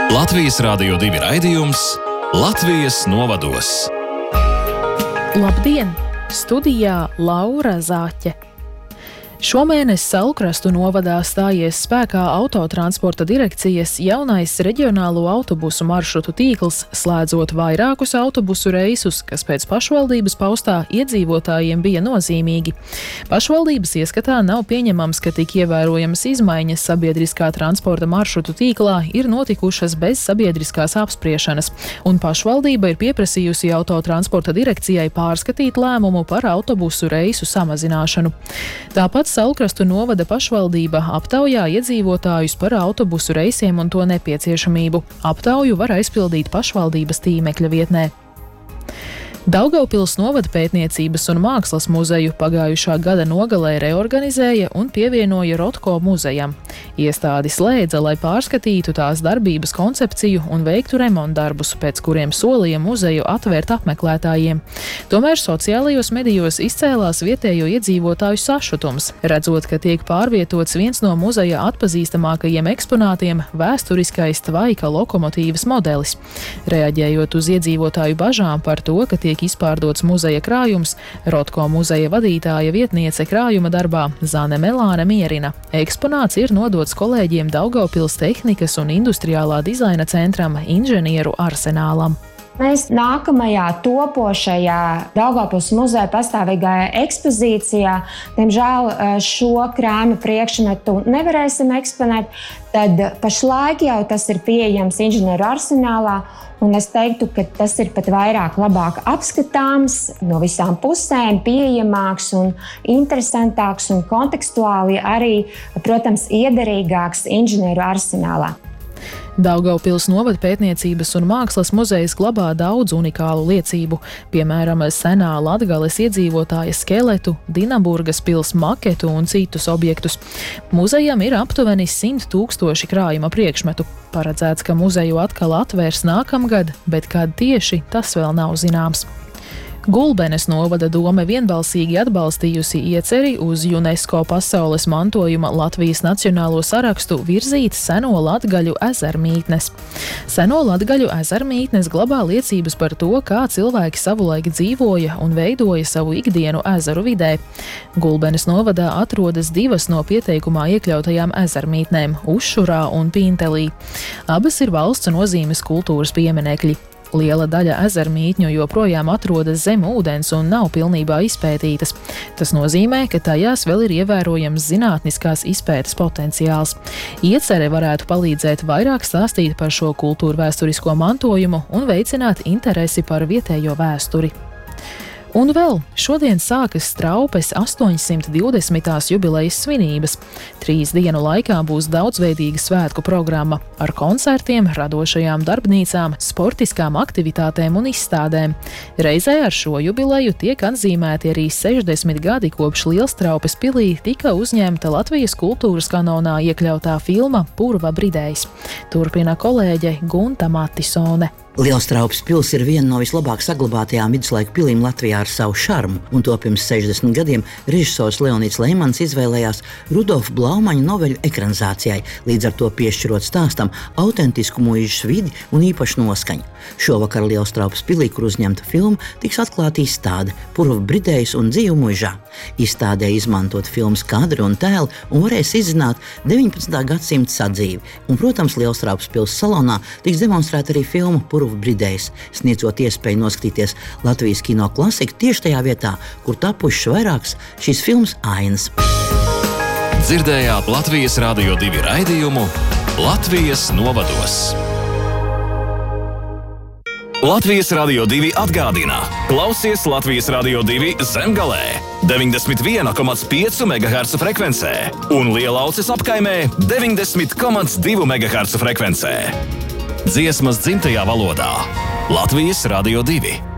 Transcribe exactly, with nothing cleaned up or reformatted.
Latvijas Rādio divi raidījums Latvijas novados. Labdien! Studijā Laura Zāķe. Šomēnes Saulkrastu novadā stājies spēkā Autotransporta direkcijas jaunais reģionālo autobusu maršrutu tīkls, slēdzot vairākus autobusu reisus, kas pēc pašvaldības paustā iedzīvotājiem bija nozīmīgi. Pašvaldības ieskatā nav pieņemams, ka tik ievērojamas izmaiņas sabiedriskā transporta maršrutu tīklā ir notikušas bez sabiedriskās apspriešanas, un pašvaldība ir pieprasījusi Autotransporta direkcijai pārskatīt lēmumu par autobusu reisu samazināšanu. Tāpat Saulkrastu novada pašvaldība aptaujā iedzīvotājus par autobusu reisiem un to nepieciešamību. Aptauju var aizpildīt pašvaldības tīmekļa vietnē. Daugavpils novada pētniecības un mākslas muzeju pagājušā gada nogalē reorganizēja un pievienoja Rotko muzejam. Iestādi slēdza, lai pārskatītu tās darbības koncepciju un veiktu remontdarbus, pēc kuriem solīja muzeju atvērt apmeklētājiem. Tomēr sociālajos medijos izcēlās vietējo iedzīvotāju sašutums, redzot, ka tiek pārvietots viens no muzeja atpazīstamākajiem eksponātiem - vēsturiskais Tvaika lokomotīvas modelis. Reaģējot uz iedzīvotāju bažām par to, ka tiek izpārdots muzeja krājums, Rotko muzeja vadītāja vietniece krājuma darbā Zane Melāne mierina. Eksponāts ir nodots kolēģiem Daugavpils tehnikas un industriālā dizaina centram Inženieru arsenālam. Mēs nākamajā topošajā Daugavpils muzeja pastāvīgajā ekspozīcijā, diemžēl šo krājumu priekšmetu nevarēsim eksponēt, tad pašlaik jau tas ir pieejams Inženieru arsenālā, un es teiktu, ka tas ir pat vairāk labāk apskatāms, no visām pusēm pieejamāks un interesantāks un kontekstuāli arī, protams, iederīgāks Inženieru arsenālā. Daugavpils novada pētniecības un mākslas muzejs glabā daudz unikālu liecību, piemēram, senā Latgales iedzīvotāja skeletu, Dinaburgas pils maketu un citus objektus. Muzejam ir aptuveni simt tūkstoši krājuma priekšmetu. Paredzēts, ka muzeju atkal atvērs nākamgad, bet kad tieši tas vēl nav zināms. Gulbenes novada dome vienbalsīgi atbalstījusi ieceri uz UNESCO pasaules mantojuma Latvijas nacionālo sarakstu virzīt seno latgaļu ezermītnes. Seno latgaļu ezermītnes glabā liecības par to, kā cilvēki savulaik dzīvoja un veidoja savu ikdienu ezeru vidē. Gulbenes novadā atrodas divas no pieteikumā iekļautajām ezermītnēm – Ušurā un Pintelī. Abas ir valsts nozīmes kultūras pieminekļi. Liela daļa ezermītņu joprojām atrodas zem ūdens un nav pilnībā izpētītas. Tas nozīmē, ka tajās vēl ir ievērojams zinātniskās izpētes potenciāls. Iecere varētu palīdzēt vairāk stāstīt par šo kultūrvēsturisko mantojumu un veicināt interesi par vietējo vēsturi. Un vēl šodien sākas Straupes astoņsimt divdesmitās jubilejas svinības. Trīs dienu laikā būs daudzveidīga svētku programma ar koncertiem, radošajām darbnīcām, sportiskām aktivitātēm un izstādēm. Reizē ar šo jubileju tiek atzīmēti arī sešdesmit gadi kopš Lielstraupes pilī tika uzņemta Latvijas kultūras kanonā iekļautā filma Purva Bridējs. Turpina kolēģe Gunta Matisone. Lielstraupes pils ir viena no vislabāk saglabātajām viduslaiku pilīm Latvijā ar savu šarmu, un to pirms sešdesmit gadiem režisors Leonīds Leimans izvēlējās Rudolfa Blaumaņa noveļu ekranizācijai, līdz ar to piešķirot stāstam autentisku mūžas vidi un īpašu noskaņu. Šovakar Lielstraupes pilī, kur uzņemta filma, tiks atklāta izstāde Purva Bridējs un dzīve mūžā. Izstādē izmantot filmas kadri un tēli un varēs izzināt deviņpadsmitā gadsimta sadzīvi. Un, protams, Lielstraupes pils salonā tiks demonstrēta arī filma Purva Bridējs, sniedzot iespēju noskatīties Latvijas kino klasiku tieši tajā vietā, kur tapušas vairākas šīs filmas ainas. Dzirdējāt Latvijas Rādio divi raidījumu Latvijas novados. Latvijas Rādio divi atgādina: klausies Latvijas Rādio divi Zemgalē deviņdesmit viena komats pieci megaherca frekvencē un Lielauces apkaimē deviņdesmit komats divi megaherca frekvencē. Dziesmas dzimtajā valodā. Latvijas Rādio divi.